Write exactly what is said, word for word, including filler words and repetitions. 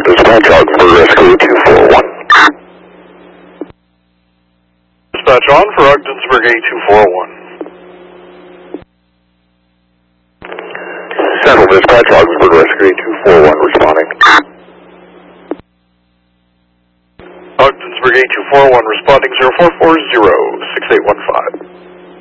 Dispatch, Augsburg Rescue two four one. Dispatch on for Ogdensburg A two four one. Central Dispatch, Augsburg Rescue two four one responding. Ogdensburg A two four one responding zero four four zero six eight one five.